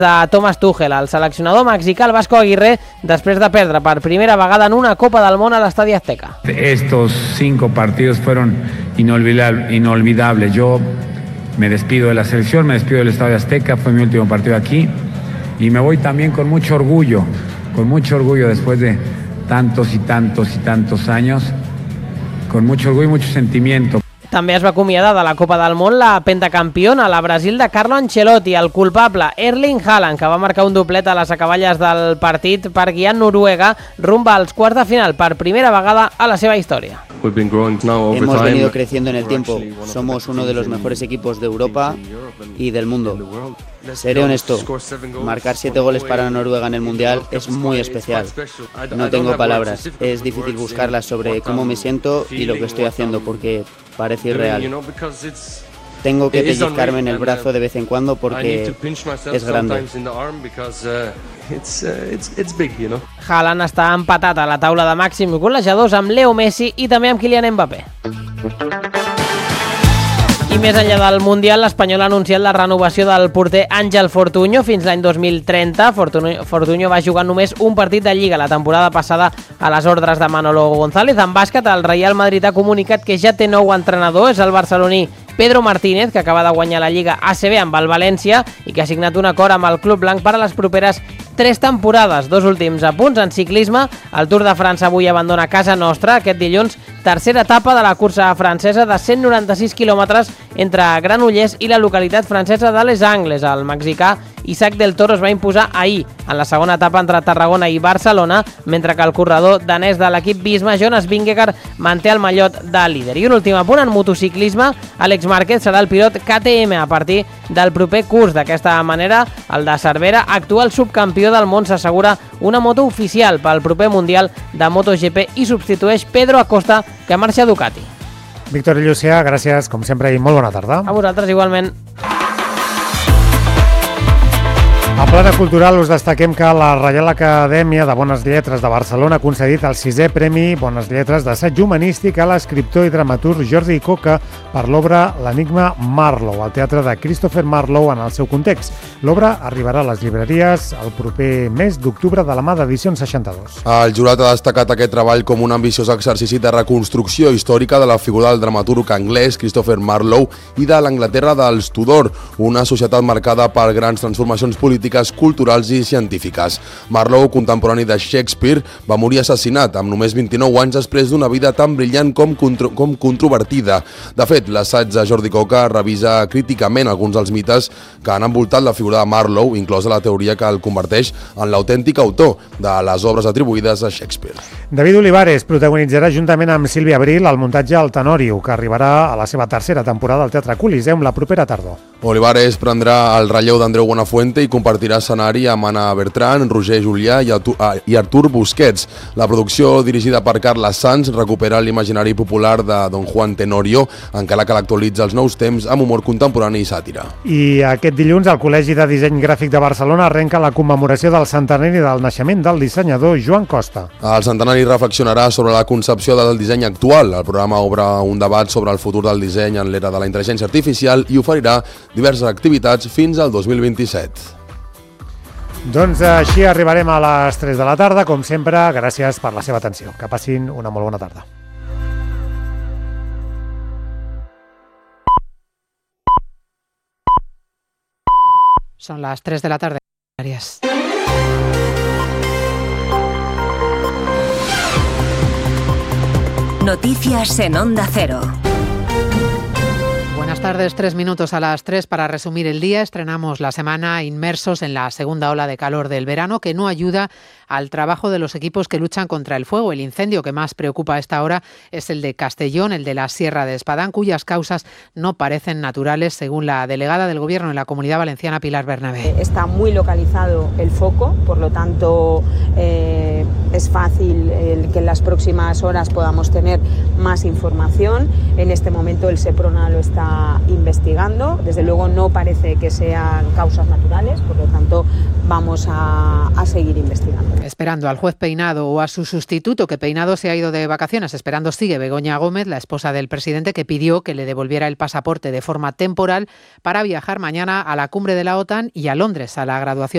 de Thomas Tuchel, el seleccionador mexicà, el Vasco Aguirre, després de perdre per primera vegada en una Copa del Món a l'Estadi Azteca. Estos 5 partidos fueron inolvidables. Yo me despido de la selección, me despido del Estadio Azteca, fue mi último partido aquí y me voy también con mucho orgullo después de tantos y tantos años, con mucho orgullo y mucho sentimiento. També es va acomiadar de la Copa del Món la pentacampiona, la Brasil de Carlo Ancelotti, el culpable Erling Haaland, que va marcar un doblet a les acaballes del partit per guiar Noruega rumb als quarts de final per primera vegada a la seva història. Hemos venido creciendo en el tiempo. Somos uno de los mejores equipos de Europa y del mundo. Seré honesto, marcar 7 goles para Noruega en el Mundial es muy especial. No tengo palabras, es difícil buscarlas sobre cómo me siento y lo que estoy haciendo porque parece irreal. Tengo que pellizcarme en el brazo de vez en cuando porque es grande. Haaland està empatat a la taula de màxims golejadors amb Leo Messi i també amb Kylian Mbappé. I més enllà del Mundial, l'Espanyol ha anunciat la renovació del porter Ángel Fortuño fins l'any 2030. Fortuño va jugar només un partit de Lliga la temporada passada a les ordres de Manolo González. En bàsquet, el Real Madrid ha comunicat que ja té nou entrenador, és el barceloní Pedro Martínez, que acaba de guanyar la Lliga ACB amb el València i que ha signat un acord amb el Club Blanc per a les properes 3 temporades. 2 últims apunts en ciclisme. El Tour de França avui abandona casa nostra aquest dilluns, tercera etapa de la cursa francesa de 196 quilòmetres entre Granollers i la localitat francesa de Les Angles. El mexicà Isaac del Toro es va imposar ahir en la segona etapa entre Tarragona i Barcelona, mentre que el corredor danès de l'equip Visma, Jonas Vingegaard, manté el mallot de líder. I un últim apunt en motociclisme, Àlex Márquez serà el pilot KTM a partir del proper curs. D'aquesta manera, el de Cervera, actual subcampió del món, s'assegura una moto oficial pel proper Mundial de MotoGP i substitueix Pedro Acosta, que marxa a Ducati. Víctor i Llucià, gràcies, com sempre, i molt bona tarda. A vosaltres, igualment. A plana cultural us destaquem que la Reial Acadèmia de Bones Lletres de Barcelona ha concedit el 6è Premi Bones Lletres d'assaig humanístic a l'escriptor i dramaturg Jordi Coca per l'obra L'enigma Marlowe, al teatre de Christopher Marlowe en el seu context. L'obra arribarà a les llibreries el proper mes d'octubre de la mà d'Edicions 62. El jurat ha destacat aquest treball com un ambiciós exercici de reconstrucció històrica de la figura del dramaturg anglès Christopher Marlowe i de l'Anglaterra dels Tudor, una societat marcada per grans transformacions polítiques, culturals i científiques. Marlowe, contemporani de Shakespeare, va morir assassinat amb només 29 anys després d'una vida tan brillant com controvertida. De fet, l'assaig de Jordi Coca revisa críticament alguns dels mites que han envoltat la figura de Marlowe, inclosa la teoria que el converteix en l'autèntic autor de les obres atribuïdes a Shakespeare. David Olivares protagonitzarà juntament amb Sílvia Abril el muntatge El Tenorio, que arribarà a la seva tercera temporada al Teatre Coliseum la propera tardor. Olivares prendrà el relleu d'Andreu Buenafuente i compartirà escenari amb Anna Bertran, Roger Julià i Artur Busquets. La producció, dirigida per Carles Sanz, recupera l'imaginari popular de Don Juan Tenorio, encara que l'actualitza als nous temps amb humor contemporani i sàtira. I aquest dilluns el Col·legi de Disseny Gràfic de Barcelona arrenca la commemoració del centenari del naixement del dissenyador Joan Costa. El centenari reflexionarà sobre la concepció del disseny actual. El programa obre un debat sobre el futur del disseny en l'era de la intel·ligència artificial i oferirà diverses activitats fins al 2027. Doncs així arribarem a les 3 de la tarda. Com sempre, gràcies per la seva atenció. Que passin una molt bona tarda. Son las 3 de la tarde. Noticias en Onda Cero. Buenas tardes, 3 minutos a las 3 para resumir el día. Estrenamos la semana inmersos en la segunda ola de calor del verano que no ayuda al trabajo de los equipos que luchan contra el fuego. El incendio que más preocupa a esta hora es el de Castellón, el de la Sierra de Espadán, cuyas causas no parecen naturales, según la delegada del Gobierno en la Comunidad Valenciana, Pilar Bernabé. Está muy localizado el foco, por lo tanto es fácil que en las próximas horas podamos tener más información. En este momento el SEPRONA lo está investigando. Desde luego no parece que sean causas naturales, por lo tanto vamos a seguir investigando. Esperando al juez Peinado o a su sustituto, que Peinado se ha ido de vacaciones. Esperando sigue Begoña Gómez, la esposa del presidente, que pidió que le devolviera el pasaporte de forma temporal para viajar mañana a la cumbre de la OTAN y a Londres, a la graduación